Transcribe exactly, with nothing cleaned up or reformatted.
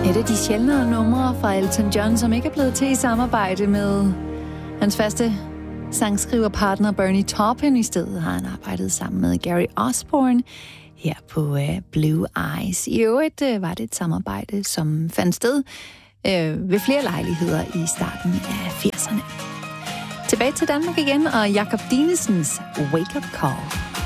Et af de sjældnere numre fra Elton John, som ikke er blevet til i samarbejde med hans faste sangskriverpartner Bernie Taupin. I stedet har han arbejdet sammen med Gary Osborne her på uh, Blue Eyes. I øvrigt uh, var det et samarbejde, som fandt sted uh, ved flere lejligheder i starten af firserne. Tilbage til Danmark igen, og Jakob Dinesens Wake Up Call.